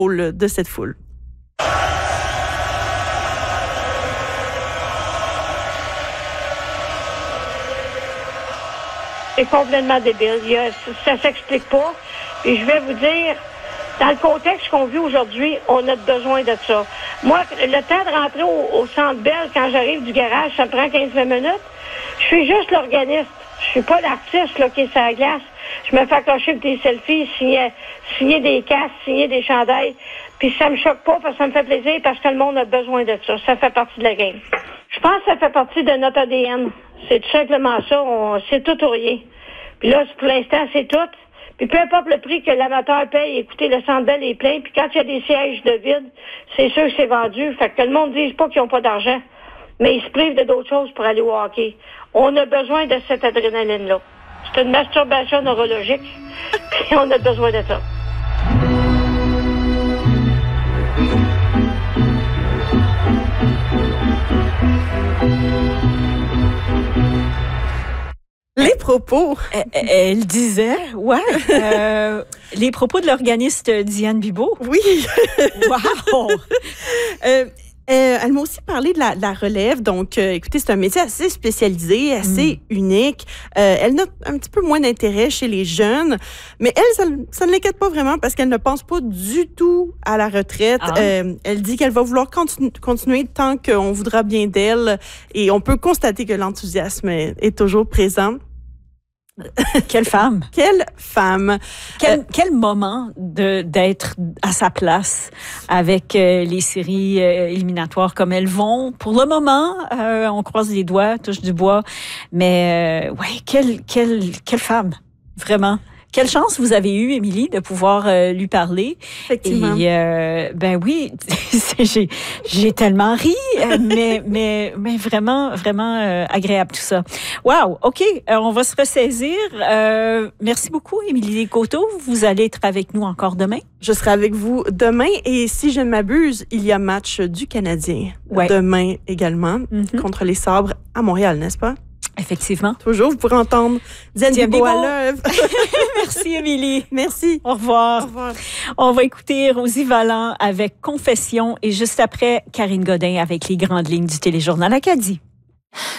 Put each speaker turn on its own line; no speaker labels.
de cette foule.
C'est complètement débile. Ça s'explique pas. Et je vais vous dire, dans le contexte qu'on vit aujourd'hui, on a besoin de ça. Moi, le temps de rentrer au Centre Bell, quand j'arrive du garage, ça me prend 15-20 minutes. Je suis juste l'organiste. Je suis pas l'artiste là, qui est sur la glace. Je me fais accrocher des selfies, signer des casques, signer des chandails. Puis ça me choque pas parce que ça me fait plaisir parce que le monde a besoin de ça. Ça fait partie de la game. Je pense que ça fait partie de notre ADN. C'est tout simplement ça. C'est tout ou rien. Puis là, pour l'instant, c'est tout. Puis peu importe le prix que l'amateur paye, écoutez, le Centre Bell est plein. Puis quand il y a des sièges de vide, c'est sûr que c'est vendu. Fait que le monde ne dise pas qu'ils n'ont pas d'argent. Mais ils se privent de d'autres choses pour aller au hockey. On a besoin de cette adrénaline-là. C'est une masturbation neurologique. Puis on a besoin de ça.
Les propos.
Elle disait, les propos de l'organiste Diane Bibeau.
Oui.
Wow!
Elle m'a aussi parlé de la relève. Donc, écoutez, c'est un métier assez spécialisé, assez unique. Elle note un petit peu moins d'intérêt chez les jeunes. Mais elle, ça ne l'inquiète pas vraiment parce qu'elle ne pense pas du tout à la retraite. Elle dit qu'elle va vouloir continuer tant qu'on voudra bien d'elle. Et on peut constater que l'enthousiasme est toujours présent.
Quelle femme!
Quelle femme!
Quel moment d'être à sa place avec les séries éliminatoires comme elles vont. Pour le moment, on croise les doigts, touche du bois. Mais quelle femme! Vraiment. Quelle chance vous avez eue, Émilie, de pouvoir lui parler.
Effectivement.
Et oui, j'ai tellement ri, mais vraiment agréable tout ça. Wow, OK, on va se ressaisir. Merci beaucoup, Émilie Coteau. Vous allez être avec nous encore demain.
Je serai avec vous demain et si je ne m'abuse, il y a match du Canadien demain également contre les Sabres à Montréal, n'est-ce pas?
Effectivement.
Toujours, vous pourrez entendre Diane Bibeau à l'œuvre.
Merci, Émilie.
Merci.
Au revoir.
Au revoir.
On va écouter Rosie Valland avec Confession et juste après, Karine Godin avec les grandes lignes du Téléjournal Acadie.